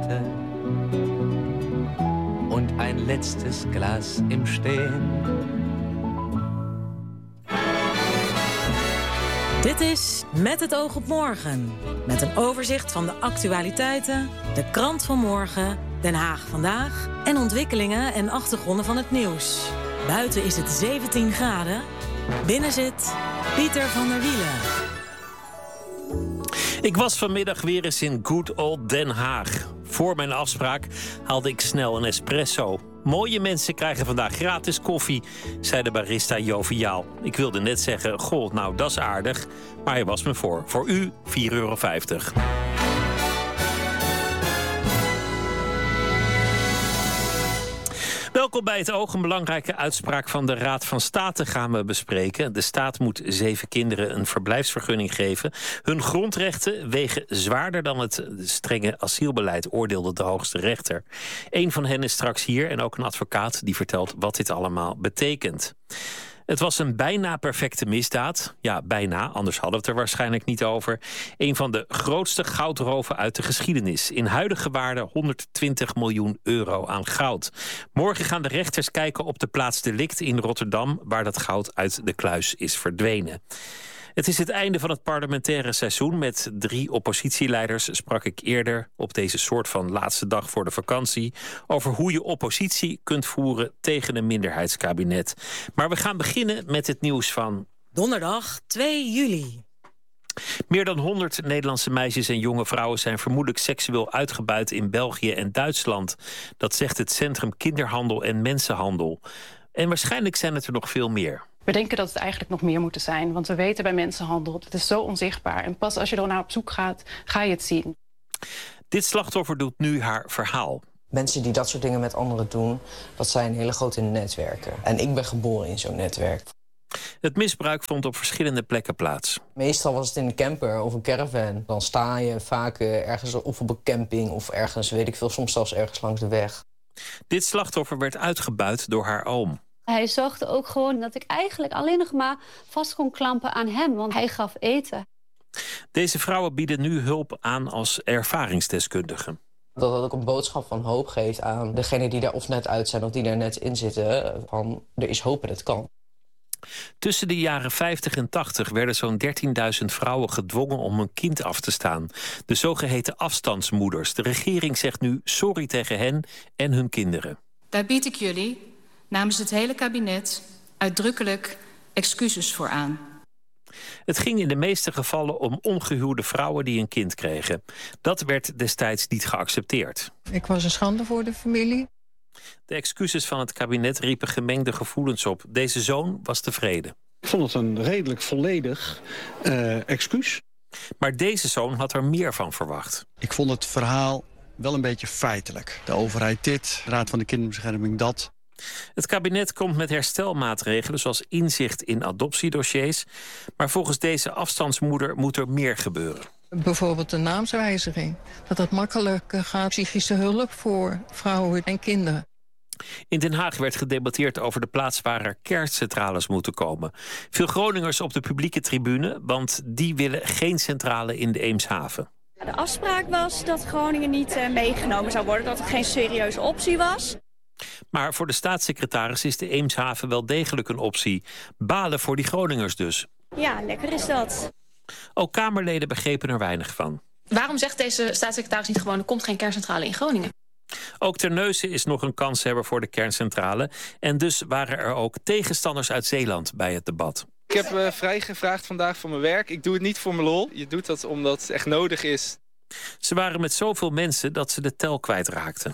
Worte und ein letztes Glas im Stehen. Dit is Met het oog op morgen. Met een overzicht van de actualiteiten, de krant van morgen, Den Haag vandaag en ontwikkelingen en achtergronden van het nieuws. Buiten is het 17 graden. Binnen zit Pieter van der Wielen. Ik was vanmiddag weer eens in good old Den Haag. Voor mijn afspraak haalde ik snel een espresso. Mooie mensen krijgen vandaag gratis koffie, zei de barista joviaal. Ik wilde net zeggen, goh, nou, dat is aardig. Maar hij was me voor. Voor u €4,50. Welkom bij het Oog. Een belangrijke uitspraak van de Raad van State gaan we bespreken. De staat moet 7 kinderen een verblijfsvergunning geven. Hun grondrechten wegen zwaarder dan het strenge asielbeleid, oordeelde de hoogste rechter. Eén van hen is straks hier en ook een advocaat die vertelt wat dit allemaal betekent. Het was een bijna perfecte misdaad. Ja, bijna, anders hadden we het er waarschijnlijk niet over. Een van de grootste goudroven uit de geschiedenis. In huidige waarde €120 miljoen aan goud. Morgen gaan de rechters kijken op de plaats delict in Rotterdam, waar dat goud uit de kluis is verdwenen. Het is het einde van het parlementaire seizoen. Met 3 oppositieleiders sprak ik eerder op deze soort van laatste dag voor de vakantie over hoe je oppositie kunt voeren tegen een minderheidskabinet. Maar we gaan beginnen met het nieuws van Donderdag 2 juli. Meer dan 100 Nederlandse meisjes en jonge vrouwen zijn vermoedelijk seksueel uitgebuit in België en Duitsland. Dat zegt het Centrum Kinderhandel en Mensenhandel. En waarschijnlijk zijn het er nog veel meer. We denken dat het eigenlijk nog meer moeten zijn. Want we weten bij mensenhandel, het is zo onzichtbaar. En pas als je er naar op zoek gaat, ga je het zien. Dit slachtoffer doet nu haar verhaal. Mensen die dat soort dingen met anderen doen, dat zijn hele grote netwerken. En ik ben geboren in zo'n netwerk. Het misbruik vond op verschillende plekken plaats. Meestal was het in een camper of een caravan. Dan sta je vaak ergens of op een camping of ergens, weet ik veel, soms zelfs ergens langs de weg. Dit slachtoffer werd uitgebuit door haar oom. Hij zorgde ook gewoon dat ik eigenlijk alleen nog maar vast kon klampen aan hem, want hij gaf eten. Deze vrouwen bieden nu hulp aan als ervaringsdeskundigen. Dat dat ook een boodschap van hoop geeft aan degenen die daar of net uit zijn of die daar net in zitten. Van er is hoop en het kan. Tussen de jaren 50 en 80 werden zo'n 13.000 vrouwen gedwongen om hun kind af te staan. De zogeheten afstandsmoeders. De regering zegt nu sorry tegen hen en hun kinderen. Daar bied ik jullie namens het hele kabinet uitdrukkelijk excuses voor aan. Het ging in de meeste gevallen om ongehuwde vrouwen die een kind kregen. Dat werd destijds niet geaccepteerd. Ik was een schande voor de familie. De excuses van het kabinet riepen gemengde gevoelens op. Deze zoon was tevreden. Ik vond het een redelijk volledig excuus. Maar deze zoon had er meer van verwacht. Ik vond het verhaal wel een beetje feitelijk. De overheid dit, de Raad van de Kinderbescherming dat. Het kabinet komt met herstelmaatregelen zoals inzicht in adoptiedossiers. Maar volgens deze afstandsmoeder moet er meer gebeuren. Bijvoorbeeld de naamswijziging. Dat het makkelijker gaat, psychische hulp voor vrouwen en kinderen. In Den Haag werd gedebatteerd over de plaats waar er kerncentrales moeten komen. Veel Groningers op de publieke tribune, want die willen geen centrale in de Eemshaven. De afspraak was dat Groningen niet meegenomen zou worden, dat het geen serieuze optie was. Maar voor de staatssecretaris is de Eemshaven wel degelijk een optie. Balen voor die Groningers dus. Ja, lekker is dat. Ook Kamerleden begrepen er weinig van. Waarom zegt deze staatssecretaris niet gewoon er komt geen kerncentrale in Groningen? Ook Terneuzen is nog een kanshebber voor de kerncentrale. En dus waren er ook tegenstanders uit Zeeland bij het debat. Ik heb vrij gevraagd vandaag voor mijn werk. Ik doe het niet voor mijn lol. Je doet dat omdat het echt nodig is. Ze waren met zoveel mensen dat ze de tel kwijtraakten.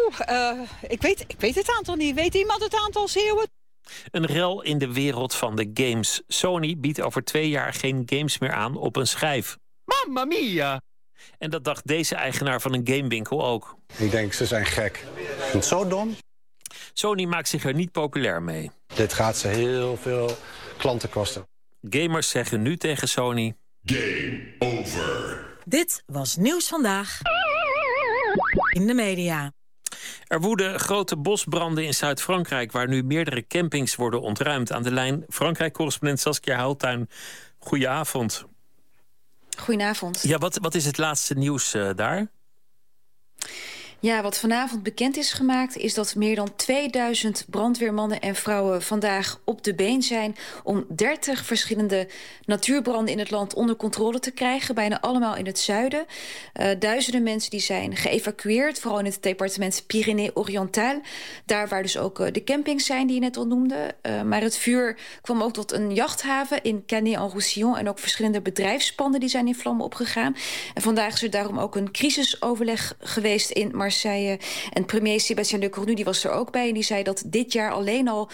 Ik weet het aantal niet. Weet iemand het aantal zeeuwen? Een rel in de wereld van de games. Sony biedt over 2 jaar geen games meer aan op een schijf. Mamma mia! En dat dacht deze eigenaar van een gamewinkel ook. Ik denk, ze zijn gek. Ik vind het zo dom. Sony maakt zich er niet populair mee. Dit gaat ze heel veel klanten kosten. Gamers zeggen nu tegen Sony: Game over. Dit was Nieuws Vandaag in de media. Er woeden grote bosbranden in Zuid-Frankrijk, waar nu meerdere campings worden ontruimd. Aan de lijn Frankrijk-correspondent Saskia Houttuin. Goedenavond. Goedenavond. Ja, wat is het laatste nieuws daar? Ja, wat vanavond bekend is gemaakt is dat meer dan 2000 brandweermannen en vrouwen vandaag op de been zijn om 30 verschillende natuurbranden in het land onder controle te krijgen. Bijna allemaal in het zuiden. Duizenden mensen die zijn geëvacueerd, vooral in het departement Pyrénées-Oriental. Daar waar dus ook de campings zijn die je net al noemde. Maar het vuur kwam ook tot een jachthaven in Canet-en-Roussillon en ook verschillende bedrijfspanden die zijn in vlammen opgegaan. En vandaag is er daarom ook een crisisoverleg geweest in Marseille. En premier Sébastien Lecornu die was er ook bij en die zei dat dit jaar alleen al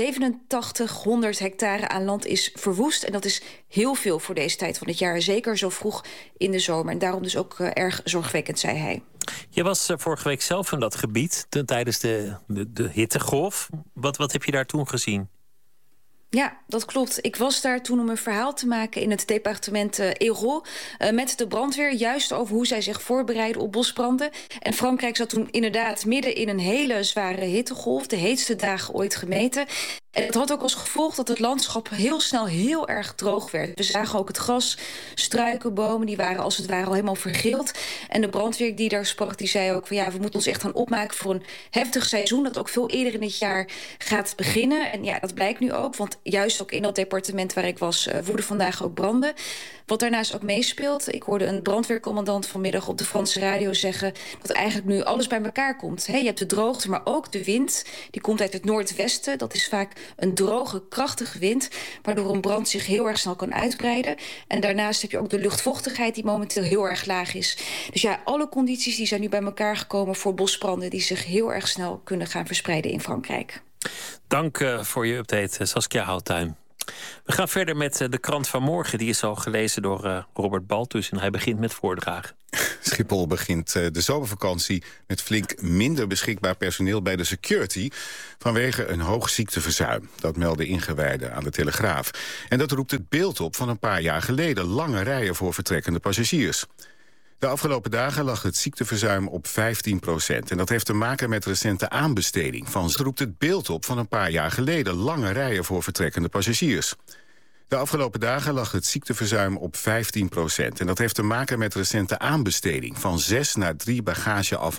8700 hectare aan land is verwoest. En dat is heel veel voor deze tijd van het jaar, zeker zo vroeg in de zomer. En daarom dus ook erg zorgwekkend, zei hij. Je was vorige week zelf in dat gebied tijdens de hittegolf. Wat heb je daar toen gezien? Ja, dat klopt. Ik was daar toen om een verhaal te maken in het departement Hérault met de brandweer, juist over hoe zij zich voorbereiden op bosbranden. En Frankrijk zat toen inderdaad midden in een hele zware hittegolf, de heetste dagen ooit gemeten. En dat had ook als gevolg dat het landschap heel snel heel erg droog werd. We zagen ook het gras, struiken, bomen, die waren als het ware al helemaal vergeeld. En de brandweer die daar sprak, die zei ook van ja, we moeten ons echt gaan opmaken voor een heftig seizoen dat ook veel eerder in het jaar gaat beginnen. En ja, dat blijkt nu ook, want juist ook in dat departement waar ik was, woeden vandaag ook branden. Wat daarnaast ook meespeelt, ik hoorde een brandweercommandant vanmiddag op de Franse radio zeggen dat eigenlijk nu alles bij elkaar komt. Je hebt de droogte, maar ook de wind. Die komt uit het noordwesten. Dat is vaak een droge, krachtige wind, waardoor een brand zich heel erg snel kan uitbreiden. En daarnaast heb je ook de luchtvochtigheid die momenteel heel erg laag is. Dus ja, alle condities die zijn nu bij elkaar gekomen voor bosbranden die zich heel erg snel kunnen gaan verspreiden in Frankrijk. Dank voor je update, Saskia Houttuin. We gaan verder met de krant van morgen. Die is al gelezen door Robert Baltus en hij begint met voordragen. Schiphol begint de zomervakantie met flink minder beschikbaar personeel bij de security vanwege een hoog ziekteverzuim. Dat melden ingewijden aan de Telegraaf. En dat roept het beeld op van een paar jaar geleden. Lange rijen voor vertrekkende passagiers. De afgelopen dagen lag het ziekteverzuim op 15%. En dat heeft te maken met recente aanbesteding. Het roept het beeld op van een paar jaar geleden. Lange rijen voor vertrekkende passagiers. De afgelopen dagen lag het ziekteverzuim op 15%. En dat heeft te maken met recente aanbesteding van 6 naar 3 bagageafhandelingen.